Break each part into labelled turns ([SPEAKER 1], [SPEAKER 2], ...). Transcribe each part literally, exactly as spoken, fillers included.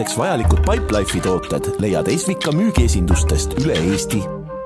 [SPEAKER 1] vajalikud Pipelife'i tooted leiad Esvika müügiesindustest üle Eesti.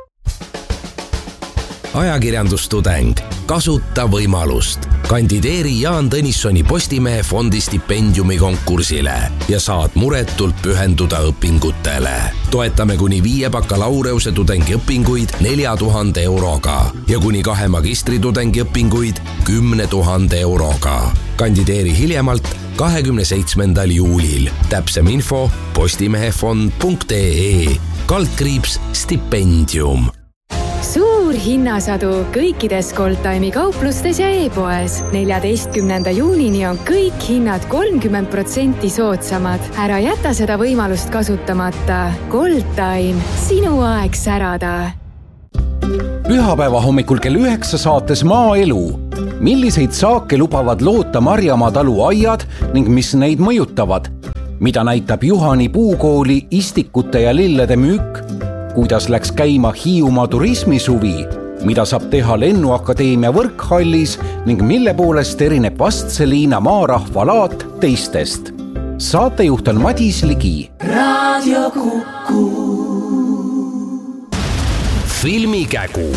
[SPEAKER 2] Ajakirjandustudeng. Kasuta võimalust. Kandideeri Jaan Tõnissoni Postimehe fondi stipendiumi konkursile ja saad muretult pühenduda õpingutele. Toetame kuni viie bakalaureuse tudengiõpinguid nelja tuhande euroga ja kuni kahe magistritudengi õpinguid kümne tuhande euroga. Kandideeri hiljemalt kahekümne seitsmendal juulil. Täpsem info postimehefond punkt ee kaldkriips stipendium.
[SPEAKER 3] Suur hinnasadu kõikides Goldtime'i kauplustes ja e-poes. neljateistkümnenda juunini on kõik hinnad kolmkümmend protsenti soodsamad. Ära jäta seda võimalust kasutamata. Goldtime, sinu aeg särada.
[SPEAKER 4] Pühapäeva hommikul kell üheksa saates Maaelu. Milliseid saake lubavad loota Marjamaa talu aiad ning mis neid mõjutavad? Mida näitab Juhani puukooli istikute ja lillede müük? Kuidas läks käima Hiiumaa turismisuvi, mida saab teha Lennuakadeemia võrkhallis ning mille poolest erineb Vastseliina maarahvalaat teistest. Saatejuht on Madis Ligi.
[SPEAKER 5] Radio Kuku.
[SPEAKER 2] Filmikägu.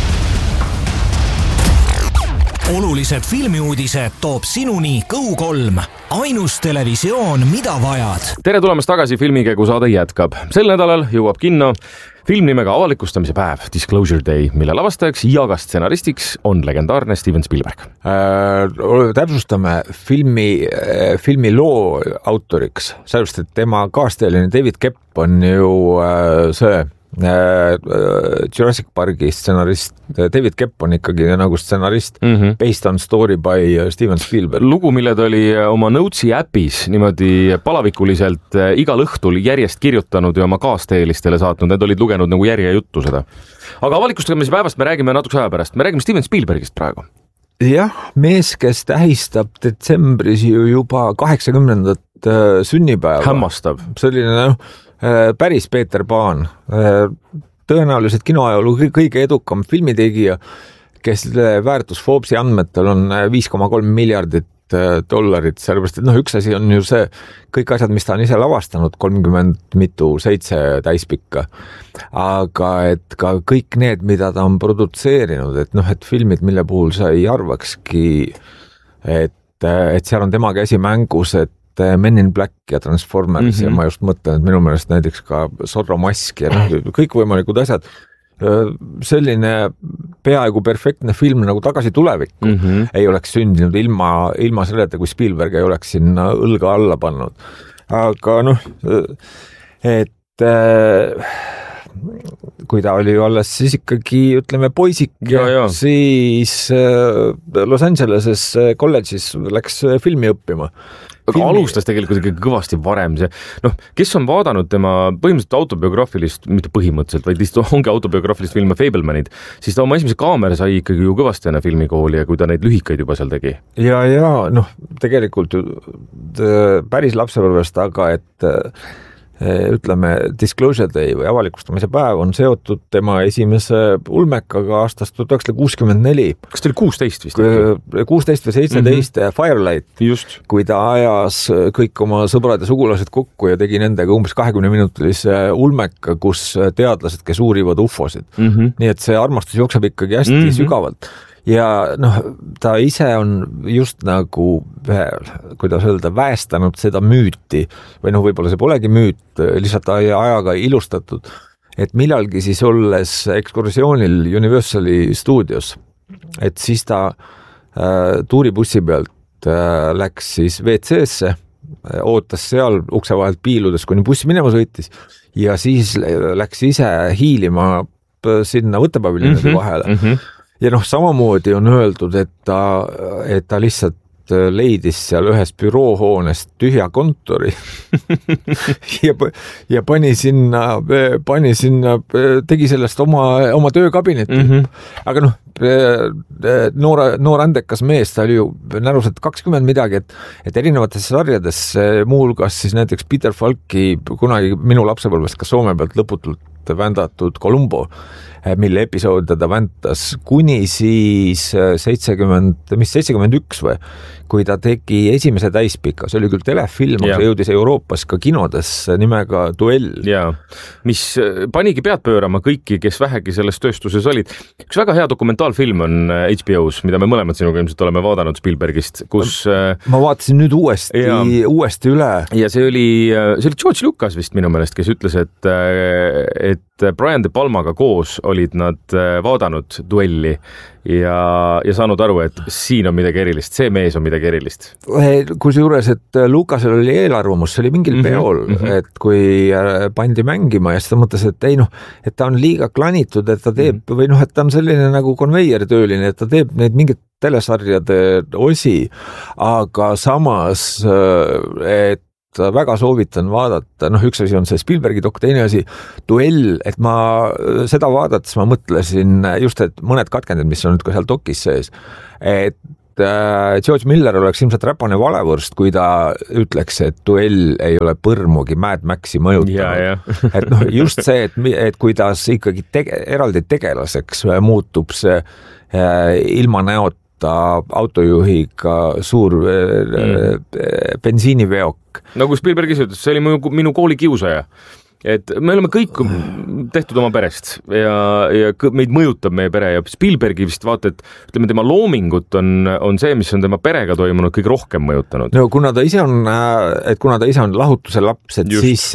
[SPEAKER 6] Olulised filmiuudised toob sinuni Go kolm. Ainus televisioon, mida vajad.
[SPEAKER 7] Tere tulemast tagasi, Filmikägu saade jätkab. Sel nädalal jõuab kinno film nimega Avalikustamise päev, Disclosure Day, mille lavastajaks ja ka stsenaristiks on legendaarne Steven Spielberg.
[SPEAKER 8] Äh, täpsustame filmi, filmi loo autoriks, sellepärast, et tema kaasteeline David Koepp on ju äh, see Jurassic Parki stsenarist. David Koepp on ikkagi nagu stsenarist mm -hmm. based on story by Steven Spielberg.
[SPEAKER 7] Lugu, mille ta oli oma Notesi äpis niimoodi palavikuliselt igal õhtul järjest kirjutanud ja oma kaasteelistele saatnud. Need olid lugenud nagu järje juttu seda. Aga Avalikustamise päevast me räägime natukese aja pärast. Me räägime Steven Spielbergist praegu.
[SPEAKER 8] Jah, mees, kes tähistab detsembris ju juba kaheksakümnendat sünnipäeva.
[SPEAKER 7] Hämmastav.
[SPEAKER 8] Selline noh, päris Peeter Paan, tõenäoliselt kinoajaloo kõige edukam filmitegija, kes väärtus Forbesi andmetel on viis koma kolm miljardit dollarit, sellepärast, et noh, üks asi on ju see, kõik asjad, mis ta on ise lavastanud, kolmkümmend mitu, seitse täispikka, aga et ka kõik need, mida ta on produtseerinud, et noh, et filmid, mille puhul sa ei arvakski, et, et seal on tema käsi mängus, et Men in Black ja Transformers mm -hmm. ja ma just mõtlen, et minu meelest näiteks ka Zorro mask ja kõik võimalikud asjad. Selline peaaegu perfektne film nagu Tagasi tulevikku mm -hmm. ei oleks sündinud ilma, ilma selleta, kui Spielberg ei oleks sinna õlga alla pannud. Aga noh, et kui ta oli ju alles siis ikkagi, ütleme, poisik ja, ja siis Los Angeleses kolledžis läks filmi õppima.
[SPEAKER 7] Aga filmi... alustas tegelikult ikkagi kõvasti varem see, noh, kes on vaadanud tema põhimõtteliselt autobiograafilist, mitte põhimõtteliselt, vaid lihtsalt ongi autobiograafilist filmi Fablemanid, siis ta oma esimese kaamera sai ikkagi ju kõvasti enne filmikooli ja kui ta neid lühikaid juba seal tegi.
[SPEAKER 8] Ja, ja noh, tegelikult ju päris lapsepõlvest, aga et ütleme, Disclosure Day või Avalikustamise päev on seotud tema esimese ulmekaga aastast tuhat üheksasada kuuskümmend neli.
[SPEAKER 7] Kas ta oli kuusteist vist?
[SPEAKER 8] kuusteist või seitseteist mm -hmm. Firelight,
[SPEAKER 7] just.
[SPEAKER 8] Kui ta ajas kõik oma sõbrad ja sugulased kokku ja tegi nendega umbes kahekümne minutilise ulmeka, kus teadlased, kes uurivad ufosid. Mm -hmm. Nii et see armastus jookseb ikkagi hästi mm -hmm. sügavalt. Ja noh, ta ise on just nagu, kuidas öelda, väestanud seda müüti, või noh, võib-olla see polegi müüt, lihtsalt ajaga ilustatud, et millalgi siis olles ekskursioonil Universali stuudios, et siis ta äh, tuuribussi pealt äh, läks siis V C-sse, ootas seal ukse vahelt piiludes, kuni bussi minema sõitis ja siis läks ise hiilima sinna võttepaviljonide mm -hmm. vahele. Mm -hmm. Ja noh, samamoodi on öeldud, et ta, et ta lihtsalt leidis seal ühes büroohoonest tühja kontori ja, ja pani sinna, pani sinna, tegi sellest oma, oma töökabinetti. Mm -hmm. Aga noh, noor, noor andekas mees, ta oli ju näruselt kakskümmend midagi, et, et erinevates sarjades, muuhulgas siis näiteks Peter Falki kunagi minu lapsepõlvest ka Soome pealt lõputult vändatud Columbo, mille episoode ta väntas kuni siis seitsekümmend, mis seitsekümmend üks või, kui ta tegi esimese täispika, see oli küll telefilm, aga see jõudis Euroopas ka kinodes nimega Duell.
[SPEAKER 7] Jaa, mis panigi pead pöörama kõiki, kes vähegi selles tööstuses olid. Üks väga hea dokumentaalfilm on H B O's, mida me mõlemad sinuga ilmselt oleme vaadanud Spielbergist, kus
[SPEAKER 8] ma vaatasin nüüd uuesti, ja, uuesti üle.
[SPEAKER 7] Ja see oli, see oli George Lucas vist minu meelest, kes ütles, et, et Brian De Palmaga koos olid nad vaadanud Duelli ja, ja saanud aru, et siin on midagi erilist, see mees on midagi erilist.
[SPEAKER 8] Kusjuures, et Lucasel oli eelarvamus, see oli mingil peol, mm -hmm. et kui pandi mängima ja siis ta mõtles, et ei noh, et ta on liiga klanitud, et ta teeb, mm -hmm. või noh, et ta on selline nagu konveiertööline, et ta teeb neid mingit telesarjade osi, aga samas, et väga soovitan vaadata, noh üks asi on see Spielbergi dok, teine asi Duell, et ma seda vaadates ma mõtlesin just, et mõned katkendid, mis on nüüd ka seal dokis sees, et George Miller oleks ilmselt räpane valevõrst, kui ta ütleks, et Duell ei ole põrmugi Mad Maxi mõjutanud. Et noh, just see, et, et kuidas ikkagi tege, eraldi tegelaseks muutub see äh, ilma näot autojuhiga suur mm. bensiiniveok.
[SPEAKER 7] Nagu Spielberg ise ütles, see oli minu, minu kooli kiusaja. Et me oleme kõik tehtud oma perest ja, ja meid mõjutab meie pere ja Spielbergi vist vaata, et ütleme, tema loomingut on, on see, mis on tema perega toimunud kõige rohkem mõjutanud.
[SPEAKER 8] No kuna ta ise on, et kuna ta ise on lahutuse laps, et just. Siis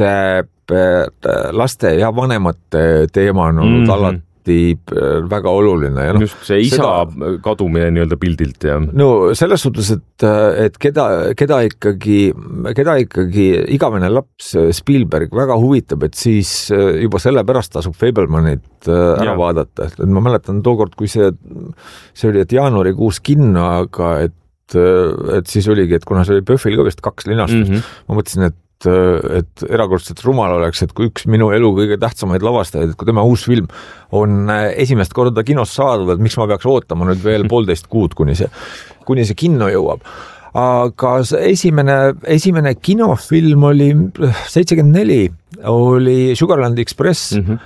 [SPEAKER 8] laste ja vanemate teema on olnud mm-hmm. alati väga oluline. Ja no,
[SPEAKER 7] just see isa seda, kadumine nii-öelda pildilt. Ja.
[SPEAKER 8] No selles suhtes, et, et keda, keda ikkagi, keda ikkagi igavene laps Spielberg väga huvitab, et siis juba sellepärast tasub Fablemanit ära ja. Vaadata. Et ma mäletan tookord, kui see, see oli, et jaanuarikuus kinno, aga et, et siis oligi, et kuna see oli Pöhvil ka vist kaks linastust, mm-hmm. ma mõtlesin, et et erakordselt rumal oleks, et kui üks minu elu kõige tähtsamaid lavastajaid, et kui tema uus film on esimest korda kinos saadud, et miks ma peaks ootama nüüd veel poolteist kuud, kuni see, kuni see kinno jõuab. Aga esimene, esimene kinofilm oli seitsekümmend neli, oli Sugarland Express, mm-hmm.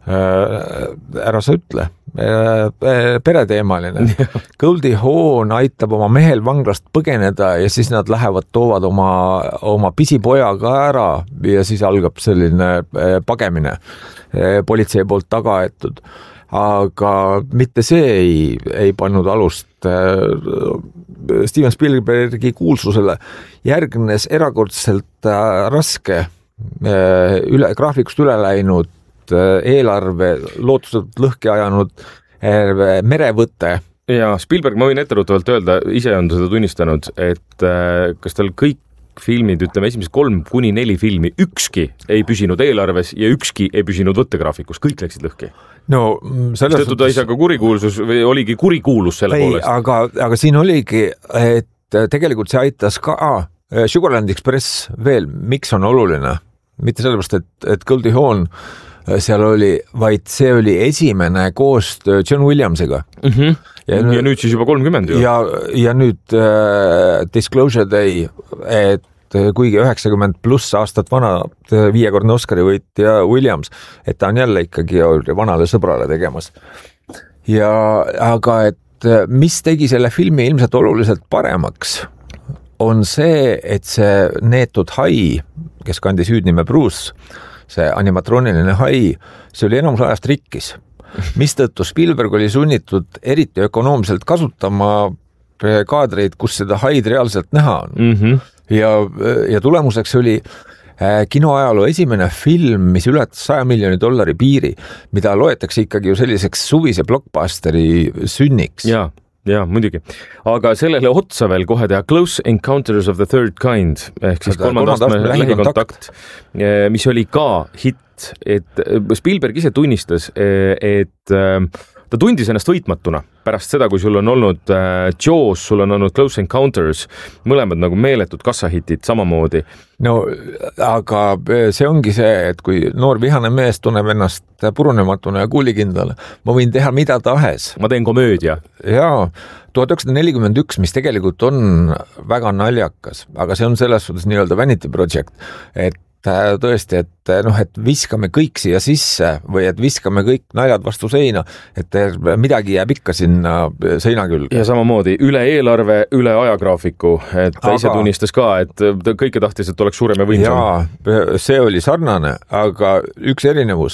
[SPEAKER 8] ära sa ütle, pereteemaline. Goldie Hawn aitab oma mehel vanglast põgeneda ja siis nad lähevad, toovad oma, oma pisipoja ka ära ja siis algab selline pagemine politsei poolt taga aetud. Aga mitte see ei, ei pannud alust Steven Spielbergi kuulsusele. Järgnes erakordselt raske üle, graafikust üle läinud eelarve lootuselt lõhki ajanud merevõte.
[SPEAKER 7] Ja Spielberg, ma võin etteruttavalt öelda, ise on seda tunnistanud, et kas tal kõik filmid, ütleme esimesed kolm kuni neli filmi, ükski ei püsinud eelarves ja ükski ei püsinud võttegraafikus, kõik läksid lõhki.
[SPEAKER 8] No, selles
[SPEAKER 7] suhtes... ta isa ka kurikuulsus või oligi kurikuulus selle ei, poolest.
[SPEAKER 8] Aga, aga siin oligi, et tegelikult see aitas ka ah, Sugarland Express veel, miks on oluline? Mitte sellepärast, et, et Goldie Hawn seal oli, vaid see oli esimene koostöö John Williamsiga.
[SPEAKER 7] Mm-hmm. Ja, nüüd, ja nüüd siis juba kolmkümmend ju.
[SPEAKER 8] Ja, ja nüüd uh, Disclosure Day, et kuigi üheksakümmend pluss aastat vana viiekordne Oscari võitja Williams, et ta on jälle ikkagi vanale sõbrale tegemas. Ja, aga et mis tegi selle filmi ilmselt oluliselt paremaks, on see, et see neetud hai, kes kandis hüüdnime Bruce, see animatrooniline hai, see oli enamus ajast rikkis. Mistõttu Spielberg oli sunnitud eriti ökonoomselt kasutama kaadreid, kus seda haid reaalselt näha on. Mm-hmm. Ja, ja tulemuseks oli kinoajaloo esimene film, mis ületas saja miljoni dollari piiri, mida loetakse ikkagi ju selliseks suvise blockbusteri sünniks.
[SPEAKER 7] Jaa. Jaa, muidugi. Aga sellele otsa veel kohe teha Close Encounters of the Third Kind, ehk siis kolmandastme lähikontakt, mis oli ka hitt, et Spielberg ise tunnistas, et ta tundis ennast võitmatuna pärast seda, kui sul on olnud äh, Jaws, sul on olnud Close Encounters, mõlemad nagu meeletud kassahitid samamoodi.
[SPEAKER 8] No aga see ongi see, et kui noor vihane mees tunneb ennast purunematuna ja kuulikindlana, ma võin teha mida tahes.
[SPEAKER 7] Ma teen komöödia.
[SPEAKER 8] Jaa, tuhat üheksasada nelikümmend üks, mis tegelikult on väga naljakas, aga see on selles suhtes nii-öelda vanity project, et tõesti, et noh, et viskame kõik siia sisse või et viskame kõik naljad vastu seina, et midagi jääb ikka sinna seina külge.
[SPEAKER 7] Ja samamoodi üle eelarve, üle ajagraafiku, et ta aga... ise tunnistas ka, et kõike tahtis, et oleks suurem ja võimsam.
[SPEAKER 8] Jaa, see oli sarnane, aga üks erinevus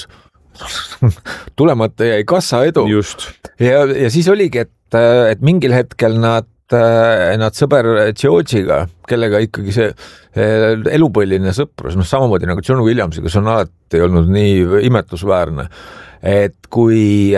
[SPEAKER 8] tulemata jäi kassa edu.
[SPEAKER 7] Just.
[SPEAKER 8] Ja, ja siis oligi, et, et mingil hetkel nad nad sõber Georgiga, kellega ikkagi see elupõlline sõprus, noh samamoodi nagu John Williamsi, kes on alati olnud nii imetlusväärne, et kui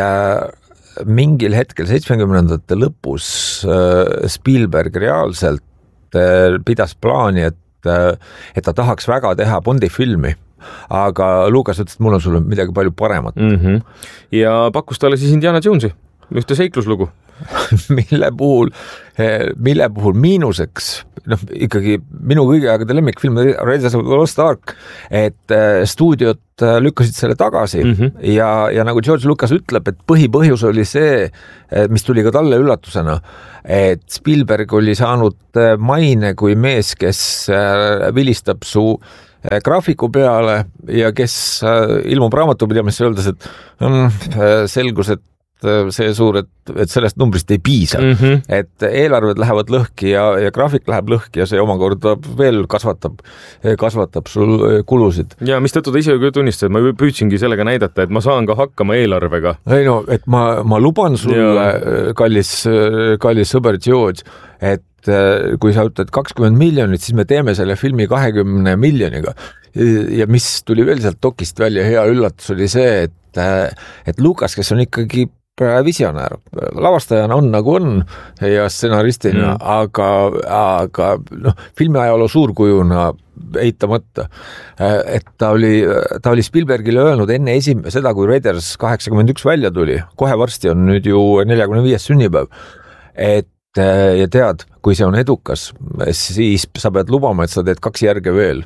[SPEAKER 8] äh, mingil hetkel seitsmekümnendate lõpus äh, Spielberg reaalselt äh, pidas plaani, et, äh, et ta tahaks väga teha Bondi filmi, aga Lucas ütles, et mul on sulle midagi palju paremat.
[SPEAKER 7] Mm-hmm. Ja pakkus talle siis Indiana Jonesi, ühte seikluslugu.
[SPEAKER 8] mille puhul, mille puhul miinuseks, noh ikkagi minu kõigi aegade lemmikfilm Raiders of the Lost Ark, et stuudiot lükkasid selle tagasi mm-hmm. ja, ja nagu George Lucas ütleb, et põhipõhjus oli see, mis tuli ka talle üllatusena, et Spielberg oli saanud maine kui mees, kes vilistab su graafiku peale ja kes ilmub raamatupidamisse öeldes, et mm, selgus, et see suur, et, et sellest numbrist ei piisa, mm-hmm. et eelarved lähevad lõhki ja, ja graafik läheb lõhki ja see omakorda veel kasvatab, kasvatab sul kulusid.
[SPEAKER 7] Ja mis tõttu ta ise ju tunnistas, et ma püüdsingi sellega näidata, et ma saan ka hakkama eelarvega.
[SPEAKER 8] Ei no, et ma, ma luban sulle, kallis, kallis sõber George, et kui sa ütled kakskümmend miljonit, siis me teeme selle filmi kahekümne miljoniga. Ja mis tuli veel sealt dokist välja, hea üllatus oli see, et, et Lucas, kes on ikkagi visionäär, lavastajana on nagu on ja stsenaristina, mm. aga, aga noh, filmiajaloo suurkujuna eitamata, et ta oli, ta oli Spielbergile öelnud enne esim- seda, kui Raiders kaheksakümmend üks välja tuli, kohe varsti on nüüd ju neljakümne viies sünnipäev, et ja tead, kui see on edukas, siis sa pead lubama, et sa teed kaks järge veel.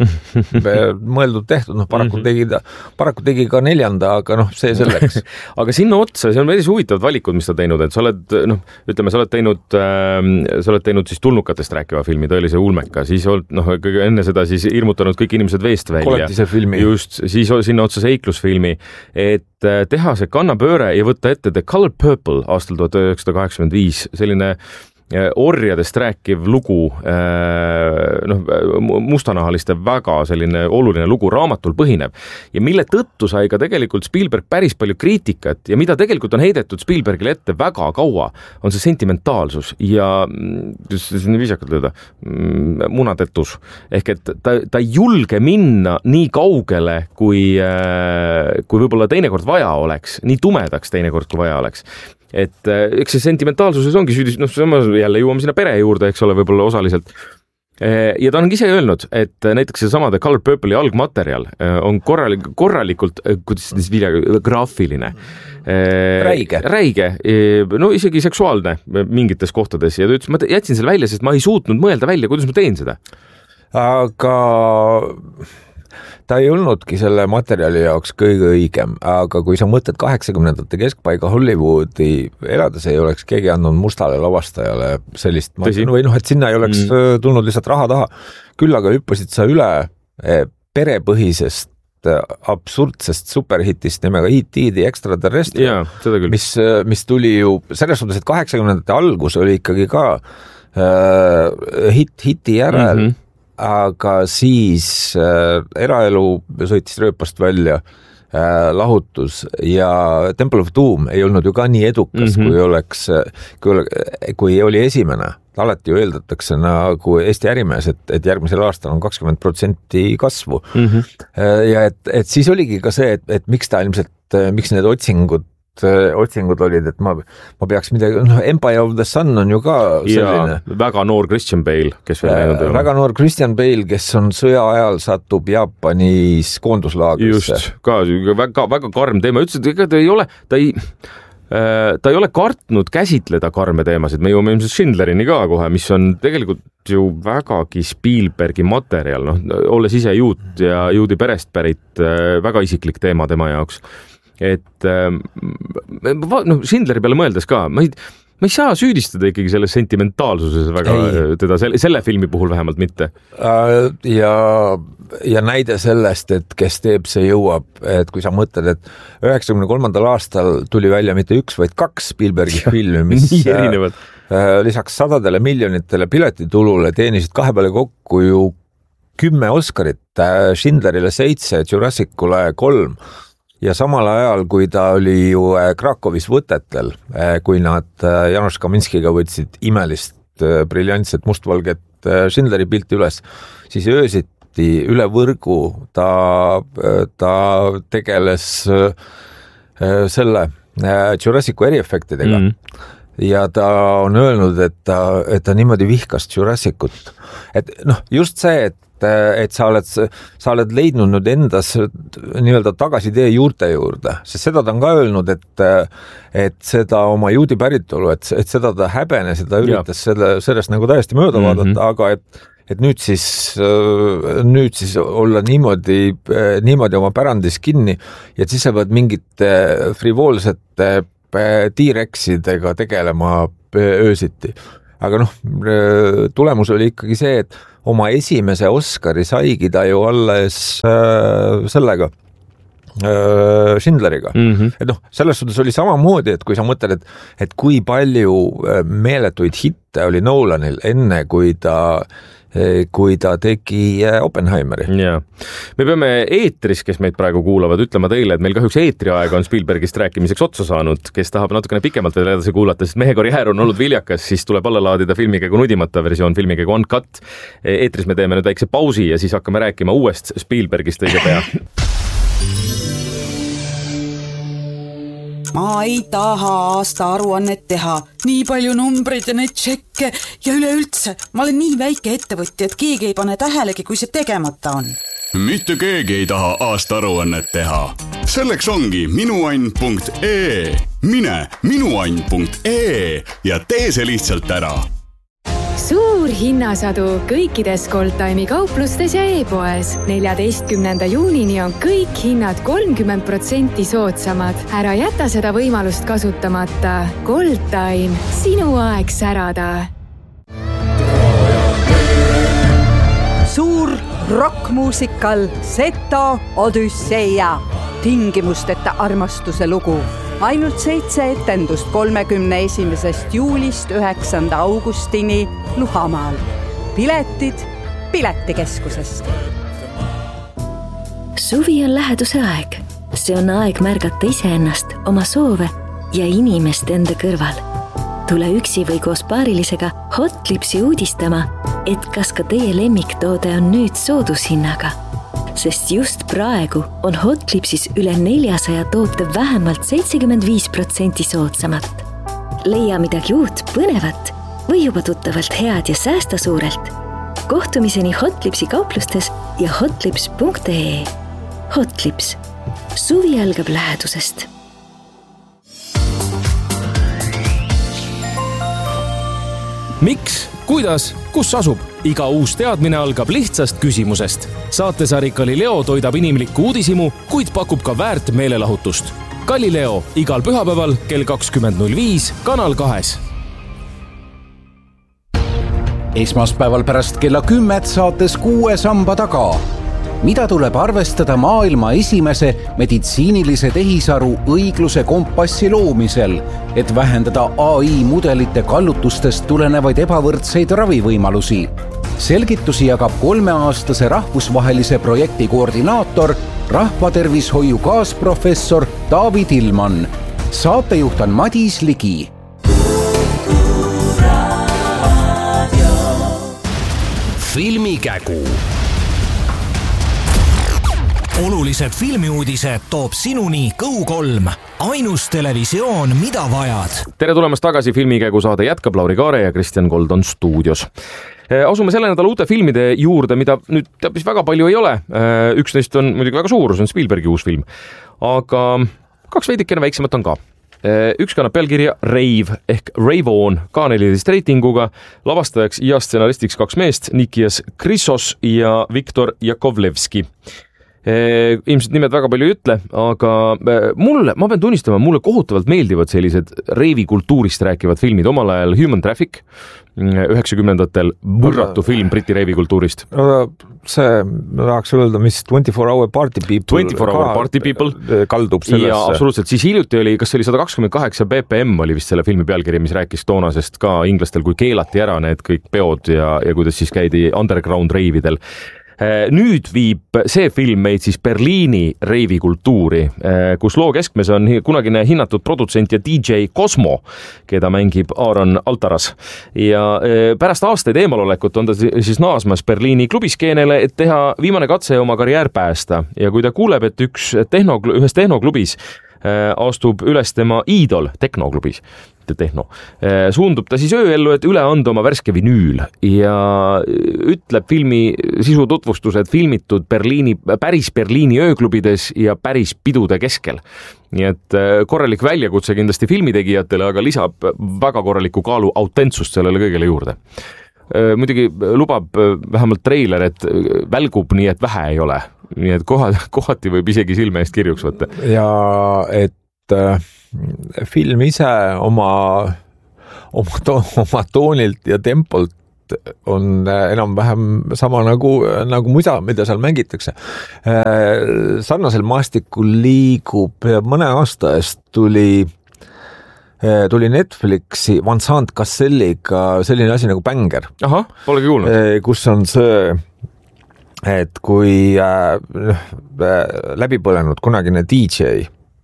[SPEAKER 8] Mõeldud tehtud, noh paraku tegi ta, paraku tegi ka neljanda, aga noh, see selleks.
[SPEAKER 7] Aga sinna otsa, see on päris huvitavad valikud, mis ta teinud, et sa oled, noh, ütleme, sa oled teinud, äh, sa oled teinud siis tulnukatest rääkiva filmi, tõelise ulmeka, siis oled, noh, enne seda siis hirmutanud kõik inimesed veest välja.
[SPEAKER 8] Koletise filmi.
[SPEAKER 7] Just, siis sinna otsa seiklusfilmi, et teha see kannapööre ja võtta ette The Color Purple aastal tuhat üheksasada kaheksakümmend viis, selline orjadest rääkiv lugu, noh, mustanahaliste väga selline oluline lugu raamatul põhineb ja mille tõttu sai ka tegelikult Spielberg päris palju kriitikat ja mida tegelikult on heidetud Spielbergile ette väga kaua, on see sentimentaalsus ja viisakalt öelda, munatetus. Ehk et ta, ta ei julge minna nii kaugele, kui, kui võib-olla teinekord vaja oleks, nii tumedaks teinekord, kui vaja oleks. Et eks see sentimentaalsuses ongi süüdis, noh, jälle jõuame sinna pere juurde, eks ole, võib-olla osaliselt. Ja ta on ise öelnud, et näiteks see sama The Color Purple'i algmaterjal on korralik, korralikult, kuidas vilja, graafiline.
[SPEAKER 8] Räige.
[SPEAKER 7] Räige, no isegi seksuaalne mingites kohtades ja ta ütles, ma jätsin selle välja, sest ma ei suutnud mõelda välja, kuidas ma teen seda.
[SPEAKER 8] Aga ta ei olnudki selle materjali jaoks kõige õigem, aga kui sa mõtled kaheksakümnendate keskpaiga Hollywoodi elades, ei oleks keegi andnud mustale lavastajale sellist, või noh, et sinna ei oleks mm. tulnud lihtsalt raha taha. Küll aga hüppasid sa üle perepõhisest absurdsest superhitist nimega E T The Extraterrestrial,
[SPEAKER 7] yeah,
[SPEAKER 8] mis, mis tuli ju selles suhtes, et kaheksakümnendate algus oli ikkagi ka äh, hit, hiti järel, mm-hmm. aga siis äh, eraelu sõitis rööpast välja, äh, lahutus ja Temple of Doom ei olnud ju ka nii edukas, mm-hmm. kui oleks, kui, kui oli esimene. Alati ju eeldatakse nagu Eesti ärimees, et, et järgmisel aastal on kakskümmend protsenti kasvu. Mm-hmm. Ja et, et siis oligi ka see, et, et miks ta ilmselt, miks need otsingud otsingud olid, et ma, ma peaks midagi, noh, Empire of the Sun on ju ka selline.
[SPEAKER 7] Ja, väga noor Christian Bale, kes veel näinud ei ole.
[SPEAKER 8] Väga noor Christian Bale, kes on sõja ajal satub Jaapanis koonduslaagrisse.
[SPEAKER 7] Just, ka väga, väga karm teema. Ütles, et ega ta ei ole, ta ei, ta ei ole kartnud käsitleda karme teemasid, me jõuame ilmselt Schindlerini ka kohe, mis on tegelikult ju vägagi Spielbergi materjal, noh, olles ise juut ja juudi perest pärit, väga isiklik teema tema jaoks. Et noh, Schindleri peale mõeldes ka, ma ei, ma ei saa süüdistada ikkagi selles sentimentaalsuses väga ei. teda, selle, selle filmi puhul vähemalt mitte.
[SPEAKER 8] Ja, ja näide sellest, et kes teeb, see jõuab, et kui sa mõtled, et üheksakümne kolmandal aastal tuli välja mitte üks, vaid kaks Spielbergi filmi, mis lisaks sadadele miljonitele piletitulule teenisid kahe peale kokku ju kümme Oscarit, Schindlerile seitse, Jurassicule kolm. Ja samal ajal, kui ta oli ju Krakowis võtetel, kui nad Janusz Kaminskiga võtsid imelist, briljantset, mustvalget Schindleri pilti üles, siis öösiti üle võrgu ta, ta tegeles selle Jurassicu eriefektidega. Mm. Ja ta on öelnud, et ta, et ta niimoodi vihkas Jurassicut. Et noh, just see, et et sa oled, sa oled leidnud nüüd endas nii-öelda tagasi tee juurte juurde, sest seda ta on ka öelnud, et, et seda oma juudi päritolu, et, et seda ta häbene, seda üritas selle, sellest nagu täiesti mööda vaadata, mm-hmm. aga et, et nüüd siis, nüüd siis olla niimoodi, niimoodi oma pärandis kinni ja siis sa pead mingite frivoolsete T-Rexidega tegelema öösiti. Aga noh, tulemus oli ikkagi see, et oma esimese Oscari saigi ta ju alles äh, sellega, äh, Schindleriga. Mm-hmm. Et noh, selles suhtes oli samamoodi, et kui sa mõtled, et, et kui palju meeletuid hitte oli Nolanil enne, kui ta kui ta tegi Oppenheimeri.
[SPEAKER 7] Ja. Me peame eetris, kes meid praegu kuulavad, ütlema teile, et meil kahjuks eetriaega on Spielbergist rääkimiseks otsa saanud, kes tahab natukene pikemalt veel edasi kuulata, sest mehe karjäär on olnud viljakas, siis tuleb alla laadida Filmikäigu nudimata versioon, Filmikäigu Uncut. Eetris me teeme nüüd väikse pausi ja siis hakkame rääkima uuest Spielbergist õige pea.
[SPEAKER 5] Ma ei taha aasta aruannet teha, nii palju numbreid ja neid tšekke ja üleüldse. Ma olen nii väike ettevõtja, et keegi ei pane tähelegi, kui see tegemata on.
[SPEAKER 9] Mitte keegi ei taha aasta aruannet teha. Selleks ongi minuann punkt ee. Mine minuann punkt ee ja tee see lihtsalt ära.
[SPEAKER 3] Suur hinnasadu kõikides Goldtime'i kauplustes ja e-poes. neljateistkümnenda juunini on kõik hinnad kolmkümmend protsenti soodsamad. Ära jäta seda võimalust kasutamata. Goldtime, sinu aeg särada.
[SPEAKER 10] Suur rockmuusikal Seto Odüsseia. Tingimusteta armastuse lugu. Ainult seitse etendust kolmekümne esimesest juulist üheksanda augustini Luhamaal. Piletid Piletikeskusest.
[SPEAKER 11] Suvi on läheduse aeg. See on aeg märgata iseennast, oma soove ja inimest enda kõrval. Tule üksi või koos paarilisega Hotlipsi uudistama, et kas ka teie lemmiktoode on nüüd soodushinnaga. Sest just praegu on Hotlipsis üle neljasaja toote vähemalt seitsekümmend viis protsenti soodsamat. Leia midagi uut, põnevat või juba tuttavalt head ja säästa suurelt. Kohtumiseni Hotlipsi kauplustes ja hotlips punkt ee. Hotlips. Suvi algab lähedusest.
[SPEAKER 6] Miks? Kuidas? Kus asub? Iga uus teadmine algab lihtsast küsimusest. Saatesari Galileo toidab inimlikku uudisimu, kuid pakub ka väärt meelelahutust. Galileo igal pühapäeval kell kakskümmend null viis Kanal kahes.
[SPEAKER 4] Esmaspäeval pärast kella kümmet saates Kuue samba taga. Mida tuleb arvestada maailma esimese meditsiinilise tehisaru õigluse kompassi loomisel, et vähendada A I mudelite kallutustest tulenevaid ebavõrdseid ravivõimalusi? Selgitusi jagab kolmeaastase rahvusvahelise projekti koordinaator, rahvatervishoiu kaasprofessor David Ilman. Saatejuht on Madis Ligi.
[SPEAKER 2] Filmikägu.
[SPEAKER 6] Olulised filmiuudised toob sinuni Go kolm. Ainus televisioon, mida vajad.
[SPEAKER 7] Tere tulemast tagasi, Filmikäigu saade jätkab. Lauri Kaare ja Kristjan Kold on stuudios. Asume selle nädala uute filmide juurde, mida nüüd täpis väga palju ei ole. Üks neist on muidugi väga suur, see on Spielbergi uus film. Aga kaks veidikene väiksemat on ka. üks kannab pealkirja Rave ehk Rave On, ka neliteist reitinguga, lavastajaks ja stsenaristiks kaks meest, Nikias Krissos ja Viktor Jakovlevski. Ilmselt nimed väga palju ei ütle, aga mulle, ma pean tunnistama, mulle kohutavalt meeldivad sellised reivi kultuurist rääkivad filmid, omal ajal Human Traffic, üheksakümnendatel võrratu film Briti reivi kultuurist.
[SPEAKER 8] See, ma tahaks öelda, mis twenty-four hour party people,
[SPEAKER 7] twenty-four hour party people
[SPEAKER 8] kaldub sellesse.
[SPEAKER 7] Ja absoluutselt, siis hiljuti oli, kas see oli sada kakskümmend kaheksa B P M oli vist selle filmi pealkiri, mis rääkis toonasest ka inglastel, kui keelati ära need kõik peod ja, ja kuidas siis käidi underground reividel. Nüüd viib see film meid siis Berliini reivi kultuuri, kus loo keskmes on kunagine hinnatud produtsent ja D J Cosmo, keda mängib Aaron Altaras. Ja pärast aastaid eemalolekut on ta siis naasmas Berliini klubiskeenele, et teha viimane katse oma karjäär päästa. Ja kui ta kuuleb, et üks tehno, ühes tehnoklubis astub üles tema iidol tehnoklubis, tehno. Suundub ta siis ööellu, et üle anda oma värske vinüül ja ütleb filmi sisu tutvustused filmitud Berliini, päris Berliini ööklubides ja päris pidude keskel. Nii et korralik väljakutse kindlasti filmitegijatele, aga lisab väga korraliku kaalu autentsust sellele kõigele juurde. Muidugi lubab vähemalt treiler, et välgub nii, et vähe ei ole. Nii et kohati, kohati võib isegi silme eest kirjuks võtta.
[SPEAKER 8] Ja et film ise oma, oma, to, oma toonilt ja tempolt on enam-vähem sama nagu, nagu muida, mida seal mängitakse. Sarnasel maastikul liigub mõne aasta eest tuli, tuli Netflixi Vincent Casselliga selline asi nagu Banger.
[SPEAKER 7] Aha, polegi kuulnud.
[SPEAKER 8] Kus on see, et kui äh, läbi põlenud kunagine D J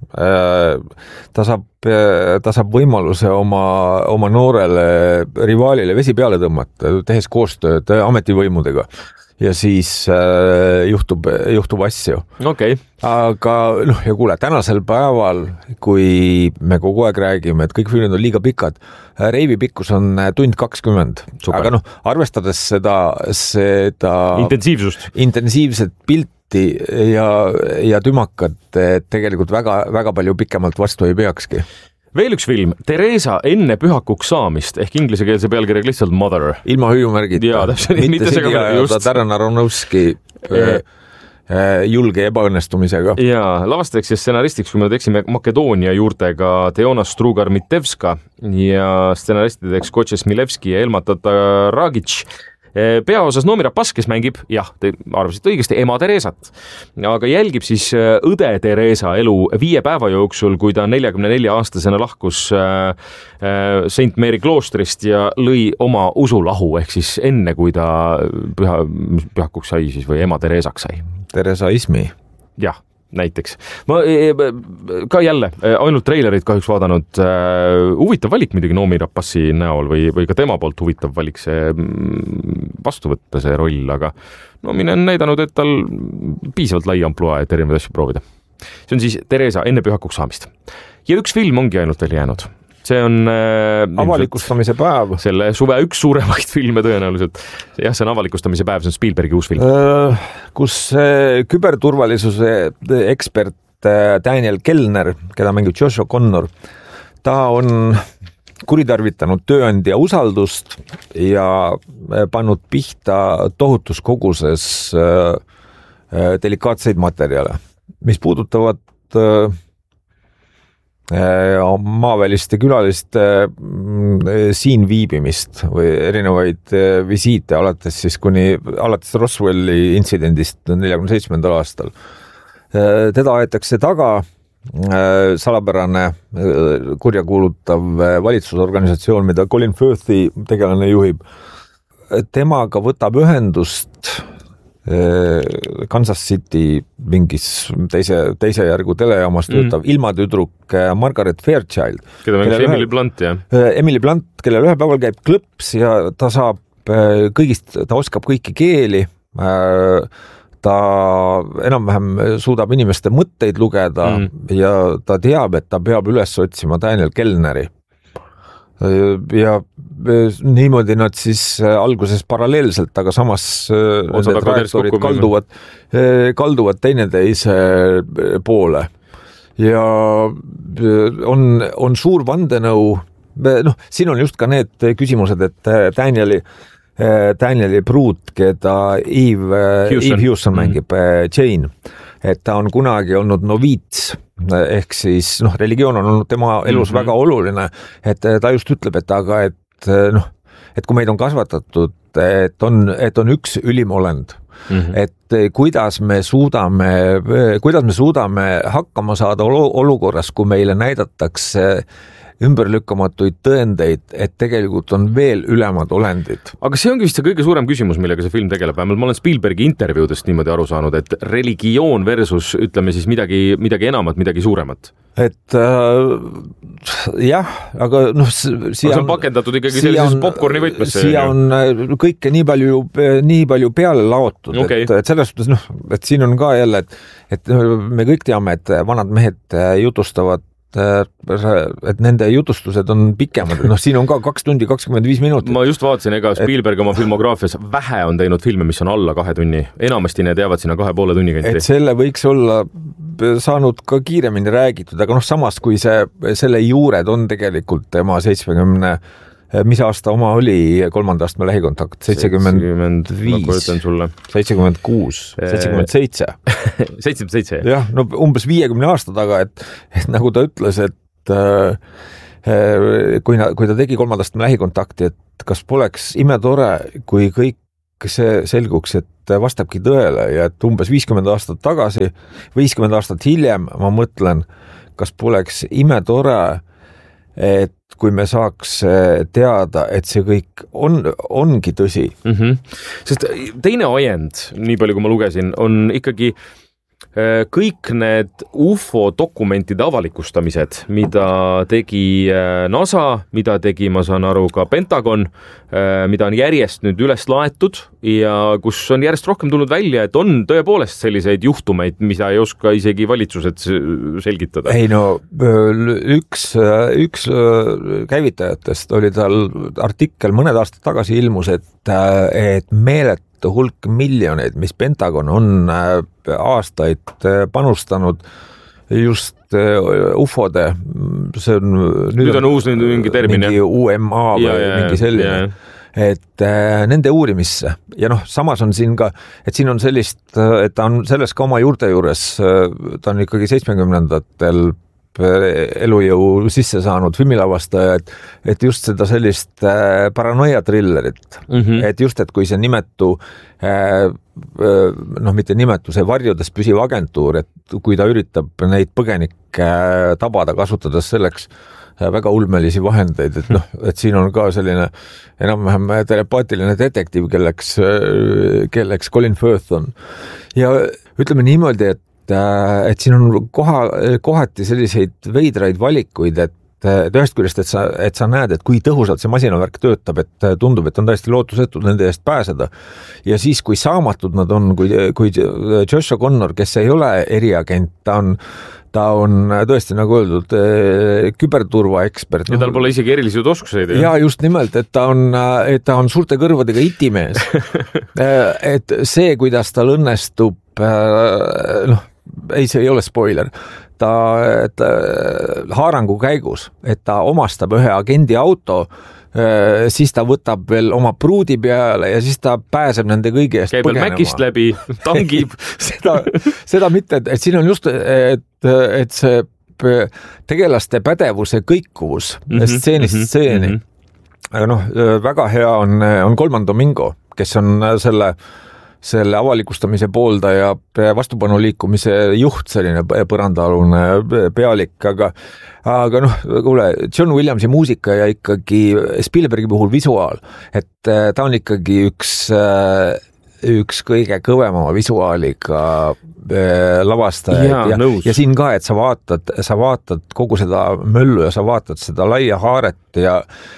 [SPEAKER 8] ta saab, ta saab võimaluse oma, oma noorele rivaalile vesi peale tõmmata, tehes koostööd ametivõimudega ja siis äh, juhtub, juhtub asju.
[SPEAKER 7] Okay.
[SPEAKER 8] Aga noh, ja kuule, tänasel päeval, kui me kogu aeg räägime, et kõik filmid on liiga pikad, reivi pikkus on tund kakskümmend. Super. Aga noh, arvestades seda, seda
[SPEAKER 7] intensiivsust,
[SPEAKER 8] intensiivset pilti ja, ja tümakad tegelikult väga, väga palju pikemalt vastu ei peakski.
[SPEAKER 7] Veel üks film, Teresa enne pühakuks saamist, ehk inglisekeelse pealkirjaga lihtsalt Mother.
[SPEAKER 8] Ilma hüüumärgita.
[SPEAKER 7] Jaa, täpselt, mitte, mitte
[SPEAKER 8] segi ajada Darren Aronofsky e julge ebaõnnestumisega.
[SPEAKER 7] Jaa, lavastajaks ja stsenaristiks, kui me teksime Makedoonia juurtega Teona Strugar-Mitevska ja stsenaristideks Kotšes Milevski ja Elma Tataragic. Peaosas Noomi Rapace, kes mängib, jah, te arvasite õigesti, ema Teresat, aga jälgib siis õde Teresa elu viie päeva jooksul, kui ta neljakümne nelja aastasena lahkus Saint Mary kloostrist ja lõi oma usulahu, ehk siis enne, kui ta püha, pühakuks sai siis või ema Teresaks sai.
[SPEAKER 8] Teresaismi.
[SPEAKER 7] Jah. Näiteks. Ma ka jälle ainult treilerid kahjuks vaadanud. Huvitav valik midagi Noomi Rapace'i näol või, või ka tema poolt huvitav valik see vastu võtta see roll, aga Noomine on näidanud, et tal piisavalt lai ampluaa, et erinevaid asju proovida. See on siis Teresa enne pühakuks saamist. Ja üks film ongi ainult veel jäänud. See on äh,
[SPEAKER 8] avalikustamise päev.
[SPEAKER 7] Selle suve üks suuremaid filme tõenäoliselt. Jah, see on avalikustamise päev, see on Spielbergi uus film.
[SPEAKER 8] Äh, kus äh, küberturvalisuse ekspert äh, Daniel Kellner, keda mängib Joshua Connor, ta on kuritarvitanud tööandja usaldust ja pannud pihta tohutus koguses äh, äh, delikaatseid materjale, mis puudutavad äh, maaväliste külaliste siin viibimist või erinevaid visiite alates siis kuni alates Roswelli intsidendist neljakümne seitsmendal aastal. Teda aetakse taga salapärane kurjakuulutav valitsusorganisatsioon, mida Colin Firthi tegelane juhib. Temaga võtab ühendust Kansas City mingis teise, teise järgu telejaamas töötav mm. ilmatüdruk Margaret Fairchild.
[SPEAKER 7] Keda mängis Emily Blunt, jah?
[SPEAKER 8] Emily Blunt, kellel ühe päeval käib klõps ja ta saab kõigist, ta oskab kõiki keeli, ta enam-vähem suudab inimeste mõtteid lugeda mm. ja ta teab, et ta peab üles otsima Daniel Kellneri. Ja niimoodi nad siis alguses paralleelselt, aga samas nende trajektorid kalduvad, kalduvad teineteise poole. ja on, on suur vandenõu, noh, siin on just ka need küsimused, et Danieli Danieli Brut, keda Eve Hewson, Eve Hewson mängib mm. Jane, et ta on kunagi olnud noviits, ehk siis noh, religioon on olnud tema elus mm-hmm. väga oluline, et ta just ütleb, et aga et noh, et kui meid on kasvatatud, et on, et on üks ülimolend, mm-hmm. et kuidas me suudame, kuidas me suudame hakkama saada olukorras, kui meile näidatakse ümberlükkamatuid tõendeid, et tegelikult on veel ülemad olendid.
[SPEAKER 7] Aga see ongi vist see kõige suurem küsimus, millega see film tegeleb. Vähemalt ma olen Spielbergi intervjuudest niimoodi aru saanud, et religioon versus ütleme siis midagi, midagi enamat, midagi suuremat.
[SPEAKER 8] Et äh, jah, aga noh, siia
[SPEAKER 7] see on pakendatud ikkagi sellises popcorni võtmesse.
[SPEAKER 8] Siia on kõike nii palju, nii palju peale laotud, okay. et, et selles suhtes, noh, et siin on ka jälle, et, et me kõik teame, et vanad mehed jutustavad, et nende jutustused on pikemad, noh siin on ka kaks tundi kakskümmend viis minutit.
[SPEAKER 7] Ma just vaatasin, ega Spielberg et, oma filmograafias vähe on teinud filme, mis on alla kahe tunni, enamasti need jäävad sinna kahe poole tunni kanti.
[SPEAKER 8] Et selle võiks olla saanud ka kiiremini räägitud, aga noh samas kui see, selle juured on tegelikult tema seitsmekümne mis aasta oma oli kolmanda astme lähikontakt? seitsekümmend viis, seitsekümmend kuus, seitsekümmend seitse.
[SPEAKER 7] seitsekümmend seitse, jah.
[SPEAKER 8] jah, no umbes viiekümne aasta taga, et, et nagu ta ütles, et äh, kui, na, kui ta tegi kolmanda astme lähikontakti, et kas poleks imetore, kui kõik see selguks, et vastabki tõele ja et umbes viiskümmend aastat tagasi, viiskümmend aastat hiljem ma mõtlen, kas poleks imetore, et kui me saaks teada, et see kõik on, ongi tõsi.
[SPEAKER 7] Mm-hmm. Sest teine ajend, nii palju kui ma lugesin, on ikkagi kõik need U F O dokumentide avalikustamised, mida tegi NASA, mida tegi, ma saan aru, ka Pentagon, mida on järjest nüüd üles laetud ja kus on järjest rohkem tulnud välja, et on tõepoolest selliseid juhtumeid, mida ei oska isegi valitsused selgitada.
[SPEAKER 8] Ei no, üks, üks käivitajatest oli tal artikkel mõned aastad tagasi ilmus, et, et meelet hulk miljoneid, mis Pentagon on aastaid panustanud just U F O-de, see on
[SPEAKER 7] nüüd, nüüd on, on uus mingi termin,
[SPEAKER 8] mingi U M A või ja, ja, mingi selline, ja. et äh, nende uurimisse ja noh, samas on siin ka, et siin on sellist, et ta on selles ka oma juurte juures, ta on ikkagi seitsmekümnendatel elujõu sisse saanud filmilavastaja, et, et just seda sellist äh, paranoia trillerit, mm-hmm. et just, et kui see nimetu äh, noh, mitte nimetu, see varjudes püsiv agentuur, et kui ta üritab neid põgenikke äh, tabada, kasutades selleks äh, väga ulmelisi vahendeid, et noh, et siin on ka selline enam-vähem telepaatiline detektiiv, kelleks, äh, kelleks Colin Firth on. Ja ütleme niimoodi, et et siin on koha, kohati selliseid veidraid valikuid, et, et ühest küljest, et sa, et sa näed, et kui tõhusalt see masinavärk töötab, et tundub, et on täiesti lootusetud nende eest pääseda. Ja siis, kui saamatud nad on, kui, kui Josh O'Connor, kes ei ole eriagent, ta on ta on tõesti, nagu öeldud, küberturva ekspert.
[SPEAKER 7] Ja tal pole isegi erilisi oskuseid.
[SPEAKER 8] Ja just nimelt, et ta on, et ta on suurte kõrvadega itimees. et see, kuidas tal õnnestub, noh, ei, see ei ole spoiler, ta, ta haarangu käigus, et ta omastab ühe agendi auto, siis ta võtab veel oma pruudi peale ja siis ta pääseb nende kõigi eest
[SPEAKER 7] käib põgenema. Käib veel Mäkist läbi, tangib.
[SPEAKER 8] seda, seda mitte, et, et siin on just, et, et see tegelaste pädevuse kõikuvus mm-hmm, stseenist mm-hmm, stseeni. Mm-hmm. Aga noh, väga hea on, on Colman Domingo, kes on selle selle avalikustamise pooldaja vastupanuliikumise juht, selline põrandaalune pealik, aga, aga noh, kuule, John Williamsi muusika ja ikkagi Spielbergi puhul visuaal, et ta on ikkagi üks, üks kõige kõvema visuaaliga lavastaja ja, ja, ja siin ka, et sa vaatad, sa vaatad kogu seda möllu ja sa vaatad seda laia haaret ja,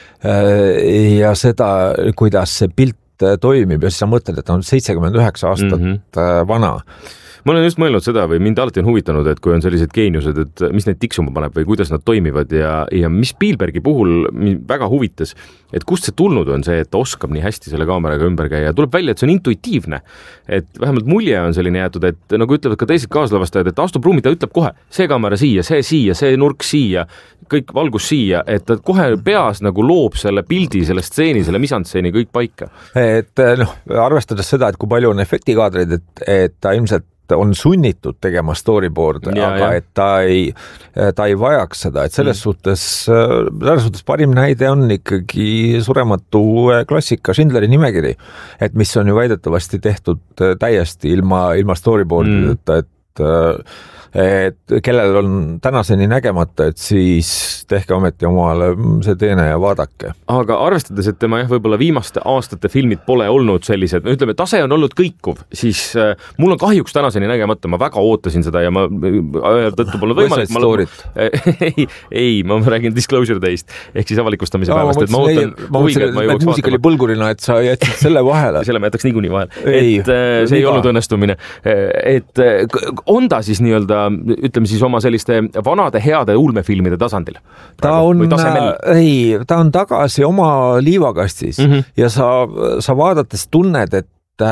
[SPEAKER 8] ja seda, kuidas see pilt toimib ja siis sa mõtled, et ta on seitsekümmend üheksa aastat mm-hmm. vana.
[SPEAKER 7] ma olen just mõelnud seda või mind alati on huvitanud, et kui on sellised geeniused, et mis neid tiksuma paneb või kuidas nad toimivad ja, ja mis Spielbergi puhul väga huvitas, et kust see tulnud on see, et ta oskab nii hästi selle kaameraga ümber käia. Tuleb välja, et see on intuitiivne, et vähemalt mulje on selline jäetud, et nagu ütlevad ka teised kaaslavastajad, et astub ruumi, ta ütleb kohe, see kaamera siia, see siia, see nurk siia, kõik valgus siia, et ta kohe peas nagu loob selle pildi, selle stseeni, selle misantseeni kõik paika.
[SPEAKER 8] Et noh, arvestades seda, et kui palju on efektikaadreid, et, et ta ilmselt on sunnitud tegema storyboard, ja, aga ja. et ta ei, ta ei vajaks seda, et selles mm. suhtes, selles suhtes parim näide on ikkagi surematu klassika Schindleri nimekiri, et mis on ju väidetavasti tehtud täiesti ilma, ilma storyboardideta, mm. et et kellel on tänaseni nägemata, et siis tehke ometi omale see teene ja vaadake.
[SPEAKER 7] Aga arvestades, et tema jah, võib-olla viimaste aastate filmid pole olnud sellised, ütleme, tase on olnud kõikuv, siis äh, mul on kahjuks tänaseni nägemata, ma väga ootasin seda ja ma tõttu pole võimalik. Ma, ei, ei, ma räägin Disclosure Day'st ehk siis avalikustamise no, päevast, et ma ootan
[SPEAKER 8] ei, ma huviga, et ma jõuaks muusikali vaatama. Põlgurina, et sa jätsid selle vahele.
[SPEAKER 7] selle ma jätaks niikuinii vahele. Et äh, see ei olnud õnnestumine. Et äh, on ta siis nii-öelda ütleme siis oma selliste vanade heade ulmefilmide tasandil?
[SPEAKER 8] Ta on, ei, ta on tagasi oma liivakastis mm -hmm. ja sa, sa vaadates tunned, et,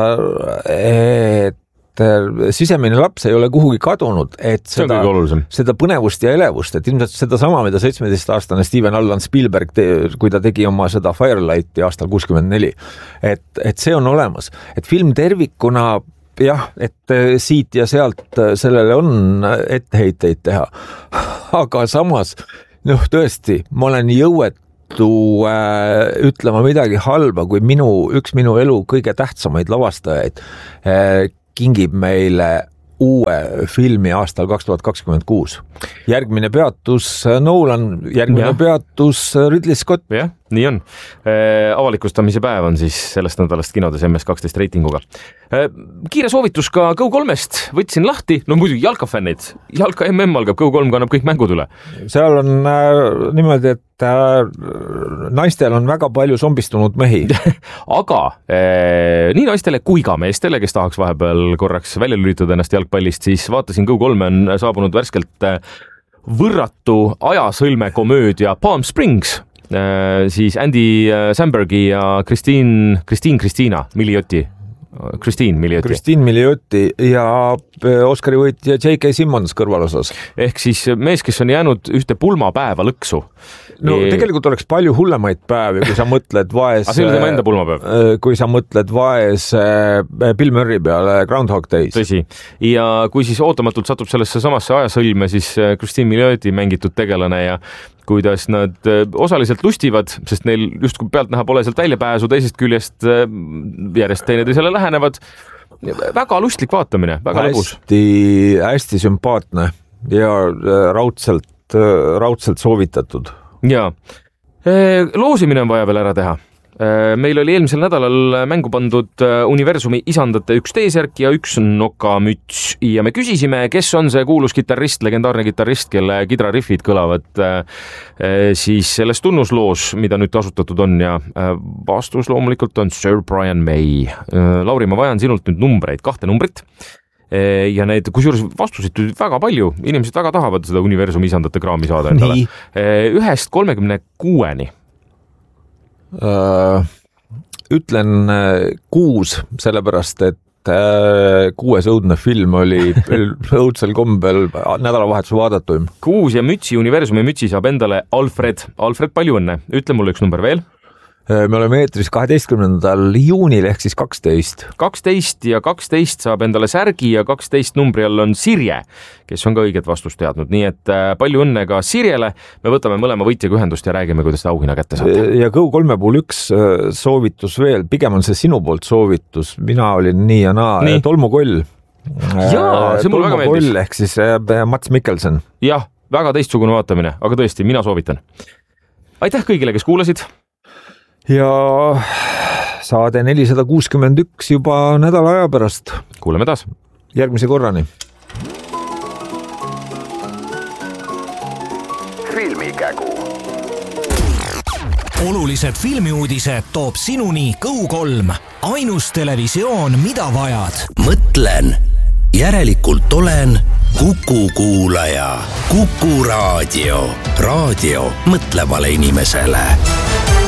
[SPEAKER 8] et sisemine laps ei ole kuhugi kadunud, et seda, seda põnevust ja elevust, et ilmselt seda sama, mida seitsmeteistaastane Steven Allan Spielberg, te, kui ta tegi oma seda Firelighti aastal kuuskümmend neli, et, et see on olemas, et film tervikuna jah, et siit ja sealt sellele on etteheiteid teha, aga samas noh, tõesti, ma olen jõuetu äh, ütlema midagi halba, kui minu, üks minu elu kõige tähtsamaid lavastajaid äh, kingib meile uue filmi aastal kaks tuhat kakskümmend kuus. Järgmine peatus Nolan, järgmine ja. peatus Ridley Scott.
[SPEAKER 7] Jah, nii on. Äh, avalikustamise päev on siis sellest nädalast kinodes M S kaksteist reitinguga. Äh, kiire soovitus ka Go kolmest, võtsin lahti, no muidu jalkafännid, jalka M M algab, Go kolm kannab kõik mängud üle.
[SPEAKER 8] Seal on äh, niimoodi, et äh, naistel on väga palju zombistunud mehi.
[SPEAKER 7] aga äh, nii naistele kui ka meestele, kes tahaks vahepeal korraks välja lülitada ennast jalgpallist, siis vaatasin Go kolme on saabunud värskelt äh, võrratu ajasõlme komöödia Palm Springs, äh, siis Andy Sambergi ja Christine, Christine Christina Milioti. Christine Milioti.
[SPEAKER 8] Christine Milioti ja Oscari võitja J K Simmons kõrvalosas.
[SPEAKER 7] Ehk siis mees, kes on jäänud ühte pulmapäeva lõksu.
[SPEAKER 8] No e... tegelikult oleks palju hullemaid päevi, kui sa mõtled vaes...
[SPEAKER 7] see oli tema enda pulmapäev.
[SPEAKER 8] Kui sa mõtled vaes Bill Murray peale Groundhog Days.
[SPEAKER 7] Tõsi. Ja kui siis ootamatult satub sellesse samasse ajasõlme, siis Christine Milioti mängitud tegelane ja kuidas nad osaliselt lustivad, sest neil just kui pealt näha pole sealt väljapääsu, teisest küljest järjest teineteisele lähenevad. Väga lustlik vaatamine, väga lõbus.
[SPEAKER 8] Hästi, hästi sümpaatne ja raudselt, raudselt soovitatud.
[SPEAKER 7] Ja loosimine on vaja veel ära teha. Meil oli eelmisel nädalal mängu pandud Universumi isandate üks T-särk ja üks nokamüts ja me küsisime, kes on see kuulus kitarrist, legendaarne kitarrist, kelle kidrariffid kõlavad siis selles tunnusloos, mida nüüd kasutatud on ja vastus loomulikult on Sir Brian May. Lauri, ma vajan sinult nüüd numbreid, kahte numbrit ja need, kusjuures vastusid väga palju, inimesed väga tahavad seda Universumi isandate kraami saada endale. Ühest kolmekümne kuueni.
[SPEAKER 8] Uh, ütlen kuus, sellepärast et uh, kuues õudne film oli õudsel kombel nädalavahetuse vaadatuim.
[SPEAKER 7] Kuus ja mütsi, Universumi mütsi saab endale Alfred. Alfred, palju õnne. Ütle mulle üks number veel.
[SPEAKER 8] Me oleme eetris kaheteistkümnendal juunil ehk siis kaksteist.
[SPEAKER 7] kaksteist ja kaksteist saab endale särgi ja kaksteist numbri all on Sirje, kes on ka õiget vastust teadnud. Nii et palju õnne ka Sirjele. Me võtame mõlema võitjaga ühendust ja räägime, kuidas ta auhinna kätte saate.
[SPEAKER 8] Ja Go kolme puhul üks soovitus veel, pigem on see sinu poolt soovitus. Mina olin nii ja naa. Nii. Tolmukoll.
[SPEAKER 7] Jaa, see mulle väga meeldis.
[SPEAKER 8] Tolmukoll ehk siis Mats Mikkelsen.
[SPEAKER 7] Jah, väga teistsugune vaatamine, aga tõesti, mina soovitan. Aitäh kõigile, kes kuulasid.
[SPEAKER 8] Ja saade nelisada kuuskümmend üks juba nädala aja pärast.
[SPEAKER 7] Kuuleme taas.
[SPEAKER 8] Järgmise korrani.
[SPEAKER 2] Filmikägu.
[SPEAKER 12] Olulised filmiuudised toob sinuni Go kolm. Ainus televisioon, mida vajad.
[SPEAKER 2] Mõtlen. järelikult olen Kuku kuulaja. Kuku raadio. Raadio mõtlevale inimesele.